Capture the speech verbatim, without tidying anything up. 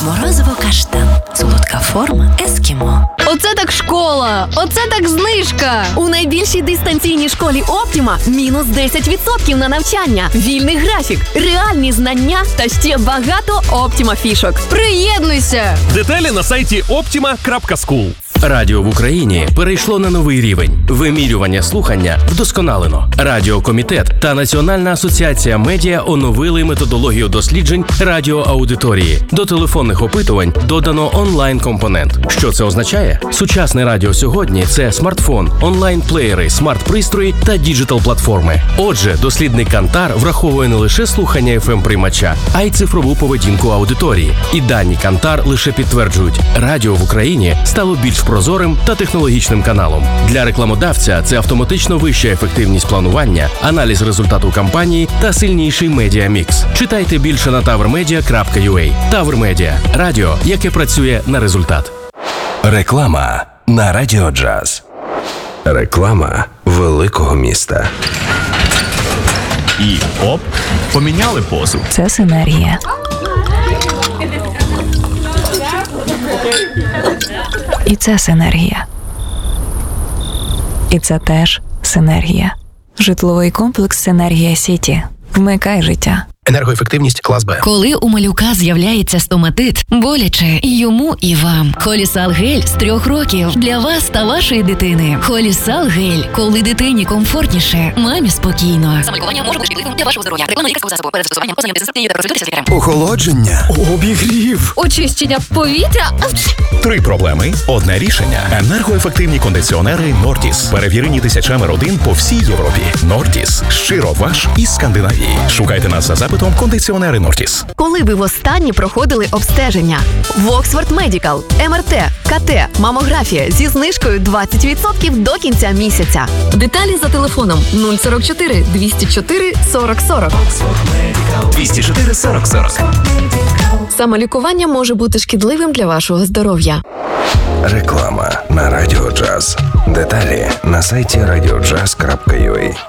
Морозиво каштан. Солодка форма ескімо. Оце так школа! Оце так знижка! У найбільшій дистанційній школі Оптіма мінус десять відсотків на навчання, вільний графік, реальні знання та ще багато Оптіма фішок. Приєднуйся! Деталі на сайті optima крапка скул. Радіо в Україні перейшло на новий рівень. Вимірювання слухання вдосконалено. Радіокомітет та Національна асоціація медіа оновили методологію досліджень радіоаудиторії. До телефонних опитувань додано онлайн-компонент. Що це означає? Сучасне радіо сьогодні – це смартфон, онлайн-плеєри, смарт-пристрої та діджитал-платформи. Отже, дослідник Кантар враховує не лише слухання еф ем-приймача, а й цифрову поведінку аудиторії. І дані Кантар лише підтверджують – радіо в Україні стало більш прозорим та технологічним каналом. Для рекламодавця це автоматично вища ефективність планування, аналіз результату кампанії та сильніший медіамікс. Читайте більше на таврмедіа крапка ю а. Таврмедіа – радіо, яке працює на результат. Реклама на Радіо Джаз. Реклама великого міста. І оп, поміняли позу. Це синергія. І це синергія. І це теж синергія. Житловий комплекс «Синергія Сіті». Вмикай життя. Енергоефективність клас Б. Коли у малюка з'являється стоматит, боляче і йому, і вам. Холісал гель з трьох років для вас та вашої дитини. Холісал гель, коли дитині комфортніше, мамі спокійно. Самолікування може бути шкідливим для вашого здоров'я. Реклама лікарського засобу. Перед застосуванням ознайомтеся з інструкцією та консультуйтеся з лікарем. Охолодження. Обігрів. Очищення повітря. Три проблеми – одне рішення. Енергоефективні кондиціонери Нортіс. Перевірені тисячами родин по всій Європі. Нортіс. Щиро ваш із Скандинавії. Шукайте нас за запитом кондиціонери Нортіс. Коли ви востаннє проходили обстеження? В Оксфорд Медікал, ем ер те, ка те, мамографія зі знижкою двадцять відсотків до кінця місяця. Деталі за телефоном нуль сорок чотири двісті чотири сорок сорок. двісті чотири сорок сорок. Самолікування може бути шкідливим для вашого здоров'я. Реклама на Радіо Джаз. Деталі на сайті радіо джаз крапка ю а.